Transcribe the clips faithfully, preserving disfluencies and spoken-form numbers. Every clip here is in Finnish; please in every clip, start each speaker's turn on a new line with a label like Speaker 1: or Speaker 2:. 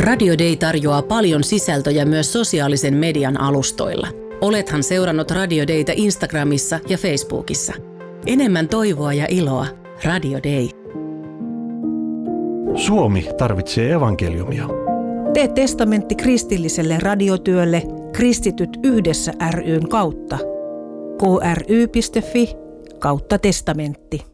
Speaker 1: Radio Day tarjoaa paljon sisältöjä myös sosiaalisen median alustoilla. Olethan seurannut Radio Daytä Instagramissa ja Facebookissa. Enemmän toivoa ja iloa. Radio Day.
Speaker 2: Suomi tarvitsee evankeliumia.
Speaker 3: Tee testamentti kristilliselle radiotyölle Kristityt yhdessä ry:n kautta. kry piste fi kautta testamentti.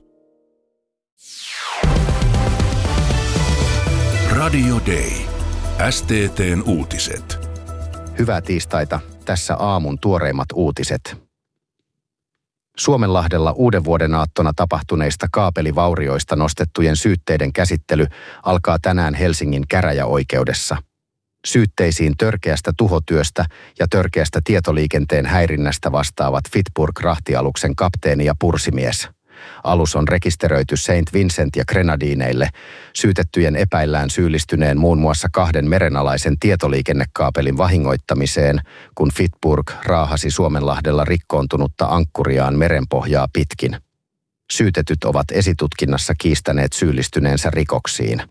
Speaker 4: Radio Day. S T T:n uutiset.
Speaker 5: Hyvää tiistaita. Tässä aamun tuoreimmat uutiset. Suomenlahdella uuden vuoden aattona tapahtuneista kaapelivaurioista nostettujen syytteiden käsittely alkaa tänään Helsingin käräjäoikeudessa. Syytteisiin törkeästä tuhotyöstä ja törkeästä tietoliikenteen häirinnästä vastaavat Fitburg-rahtialuksen kapteeni ja pursimies. Alus on rekisteröity Saint Vincent ja Grenadineille. Syytettyjen epäillään syyllistyneen muun muassa kahden merenalaisen tietoliikennekaapelin vahingoittamiseen, kun Fitburg raahasi Suomenlahdella rikkoontunutta ankkuriaan merenpohjaa pitkin. Syytetyt ovat esitutkinnassa kiistäneet syyllistyneensä rikoksiin.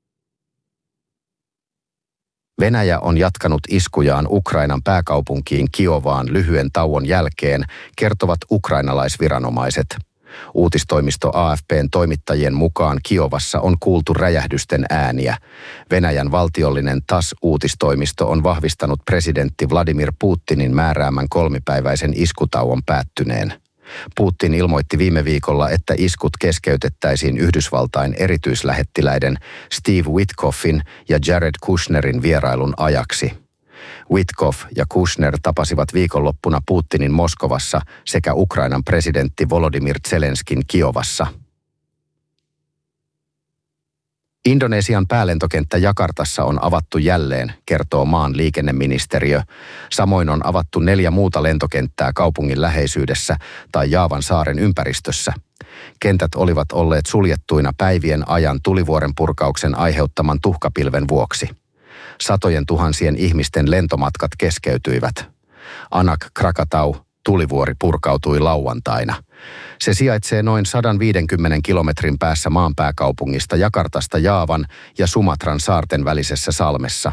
Speaker 5: Venäjä on jatkanut iskujaan Ukrainan pääkaupunkiin Kiovaan lyhyen tauon jälkeen, kertovat ukrainalaisviranomaiset. Uutistoimisto A F P:n toimittajien mukaan Kiovassa on kuultu räjähdysten ääniä. Venäjän valtiollinen T A S -uutistoimisto on vahvistanut presidentti Vladimir Putinin määräämän kolmipäiväisen iskutauon päättyneen. Putin ilmoitti viime viikolla, että iskut keskeytettäisiin Yhdysvaltain erityislähettiläiden Steve Witkoffin ja Jared Kushnerin vierailun ajaksi. Witkoff ja Kushner tapasivat viikonloppuna Putinin Moskovassa sekä Ukrainan presidentti Volodymyr Zelenskin Kiovassa. Indonesian päälentokenttä Jakartassa on avattu jälleen, kertoo maan liikenneministeriö. Samoin on avattu neljä muuta lentokenttää kaupungin läheisyydessä tai Jaavan saaren ympäristössä. Kentät olivat olleet suljettuina päivien ajan tulivuoren purkauksen aiheuttaman tuhkapilven vuoksi. Satojen tuhansien ihmisten lentomatkat keskeytyivät. Anak Krakatau tulivuori purkautui lauantaina. Se sijaitsee noin sata viisikymmentä kilometrin päässä maan pääkaupungista Jakartasta Jaavan ja Sumatran saarten välisessä salmessa.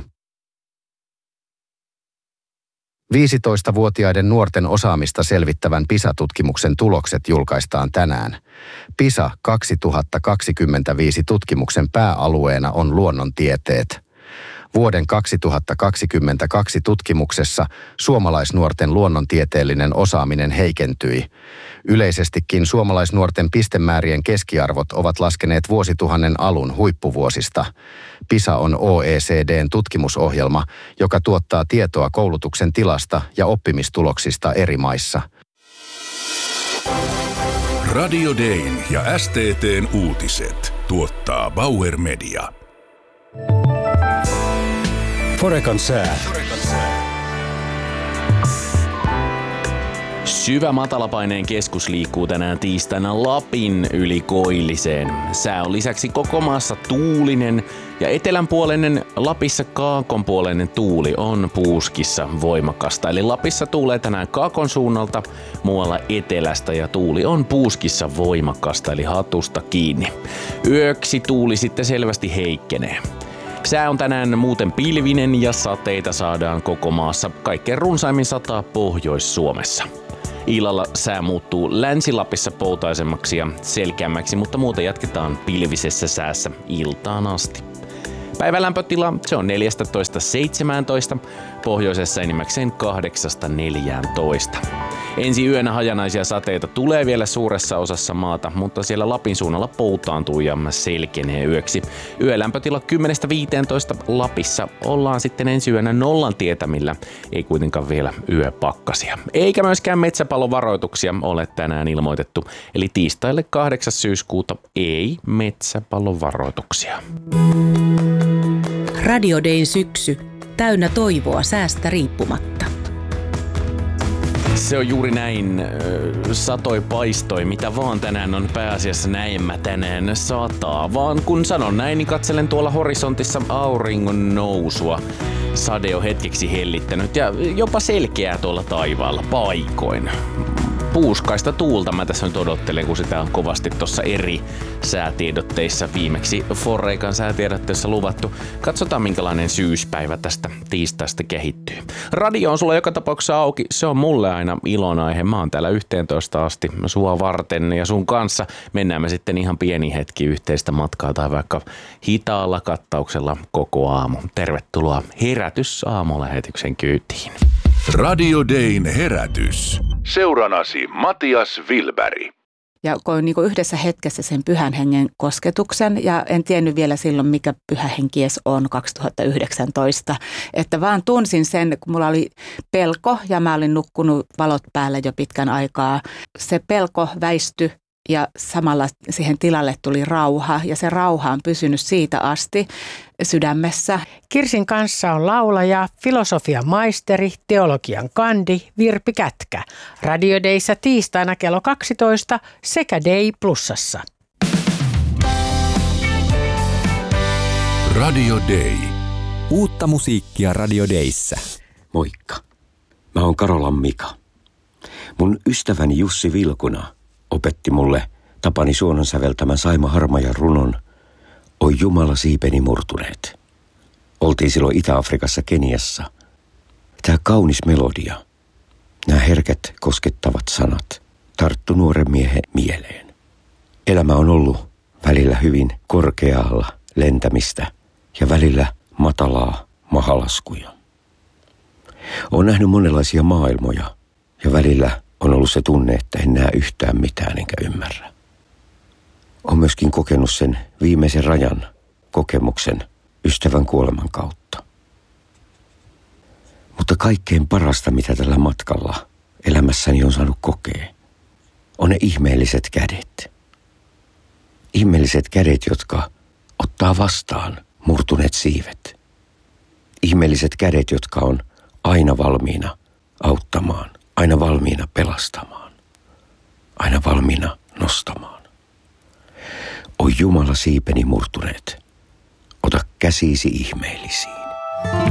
Speaker 5: viisitoistavuotiaiden nuorten osaamista selvittävän PISA-tutkimuksen tulokset julkaistaan tänään. PISA kaksituhattakaksikymmentäviisi tutkimuksen pääalueena on luonnontieteet. Vuoden kaksituhattakaksikymmentäkaksi tutkimuksessa suomalaisnuorten luonnontieteellinen osaaminen heikentyi. Yleisestikin suomalaisnuorten pistemäärien keskiarvot ovat laskeneet vuosituhannen alun huippuvuosista. PISA on O E C D:n tutkimusohjelma, joka tuottaa tietoa koulutuksen tilasta ja oppimistuloksista eri maissa.
Speaker 4: Radio Dayn ja S T T:n uutiset tuottaa Bauer Media.
Speaker 2: Forekan sää.
Speaker 6: Syvä matalapaineen keskus liikkuu tänään tiistaina Lapin yli koilliseen. Sää on lisäksi koko maassa tuulinen ja etelänpuoleinen Lapissa kaakonpuoleinen tuuli on puuskissa voimakasta. Eli Lapissa tuulee tänään kaakon suunnalta, muualla etelästä ja tuuli on puuskissa voimakasta eli hatusta kiinni. Yöksi tuuli sitten selvästi heikkenee. Sää on tänään muuten pilvinen ja sateita saadaan koko maassa. Kaikkein runsaimmin sataa Pohjois-Suomessa. Illalla sää muuttuu Länsi-Lapissa poutaisemmaksi ja selkeämmäksi, mutta muuten jatketaan pilvisessä säässä iltaan asti. Päivän lämpötila, se on neljätoista seitsemäntoista, pohjoisessa enimmäkseen kahdeksasta neljääntoista. Ensi yönä hajanaisia sateita tulee vielä suuressa osassa maata, mutta siellä Lapin suunnalla poutaantuu ja selkenee yöksi. Yölämpötila kymmenestä viiteentoista, Lapissa ollaan sitten ensi yönä nollan tietämillä, ei kuitenkaan vielä yöpakkasia. Eikä myöskään metsäpalovaroituksia ole tänään ilmoitettu, eli tiistaille kahdeksas syyskuuta ei metsäpalovaroituksia.
Speaker 1: Radio Dayn syksy, täynnä toivoa säästä riippumatta.
Speaker 6: Se on juuri näin. Satoi paistoi, mitä vaan tänään on pääasiassa näemmä tänään sataa. Vaan kun sanon näin, niin katselen tuolla horisontissa auringon nousua. Sade on hetkeksi hellittänyt ja jopa selkeää tuolla taivaalla paikoin. puuskaista tuulta mä tässä nyt odottelen, kun sitä on kovasti tuossa eri säätiedotteissa viimeksi Foreikan säätiedotteessa luvattu. Katsotaan, minkälainen syyspäivä tästä tiistaista kehittyy. Radio on sulla joka tapauksessa auki. Se on mulle aina ilonaihe. Mä oon täällä yhteentoista asti sua varten ja sun kanssa. Mennään me sitten ihan pieni hetki yhteistä matkaa tai vaikka hitaalla kattauksella koko aamu. Tervetuloa Herätys aamulähetyksen kyytiin.
Speaker 4: Radio Dayn herätys. Seuranasi Matias Wilberg.
Speaker 7: Ja koin niin kuin yhdessä hetkessä sen pyhän hengen kosketuksen ja en tiennyt vielä silloin, mikä pyhä henki edes on kaksituhattayhdeksäntoista. Että vaan tunsin sen, kun mulla oli pelko ja mä olin nukkunut valot päällä jo pitkän aikaa. Se pelko väistyi ja samalla siihen tilalle tuli rauha ja se rauha on pysynyt siitä asti sydämessä.
Speaker 3: Kirsin kanssa on laulaja, filosofian maisteri, teologian kandi Virpi Kätkä. Radio Dayssä tiistaina kello kaksitoista sekä Day Plusassa.
Speaker 4: Radio Day.
Speaker 8: Uutta musiikkia Radio Dayssä.
Speaker 9: Moikka. Mä oon Karolan Mika. Mun ystäväni Jussi Vilkuna opetti mulle Tapani Suonon säveltämän Saima Harmajan runon Oi Jumala siipeni murtuneet. Oltiin silloin Itä-Afrikassa Keniassa. Tää kaunis melodia, nämä herkät koskettavat sanat tarttu nuoren miehen mieleen. Elämä on ollut välillä hyvin korkealla lentämistä ja välillä matalaa mahalaskuja. Olen nähnyt monenlaisia maailmoja ja välillä on ollut se tunne, että en näe yhtään mitään enkä ymmärrä. Olen myöskin kokenut sen viimeisen rajan kokemuksen ystävän kuoleman kautta. Mutta kaikkein parasta, mitä tällä matkalla elämässäni on saanut kokea, on ne ihmeelliset kädet. Ihmeelliset kädet, jotka ottaa vastaan murtuneet siivet. Ihmeelliset kädet, jotka on aina valmiina auttamaan, aina valmiina pelastamaan, aina valmiina nostamaan. Oi Jumala siipeni murtuneet, ota käsisi ihmeellisiin.